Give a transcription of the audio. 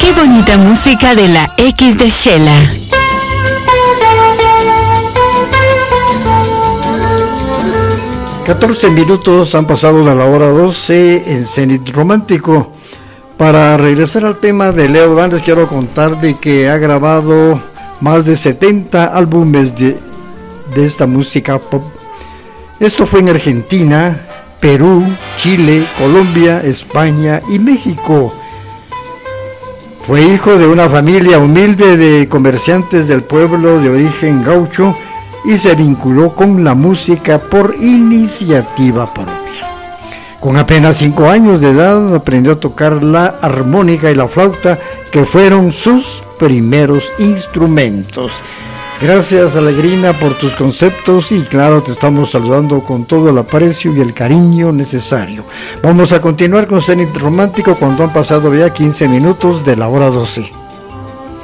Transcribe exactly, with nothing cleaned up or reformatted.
Qué bonita música de la X de Shela. catorce minutos han pasado de la hora doce en Zenit Romántico. Para regresar al tema de Leo Dan, les quiero contar de que ha grabado más de setenta álbumes de, de esta música pop. Esto fue en Argentina, Perú, Chile, Colombia, España y México. Fue hijo de una familia humilde de comerciantes del pueblo de origen gaucho y se vinculó con la música por iniciativa propia. Con apenas cinco años de edad aprendió a tocar la armónica y la flauta, que fueron sus primeros instrumentos. Gracias, Alegrina, por tus conceptos y claro, te estamos saludando con todo el aprecio y el cariño necesario. Vamos a continuar con Zenit Romántico cuando han pasado ya quince minutos de la hora doce.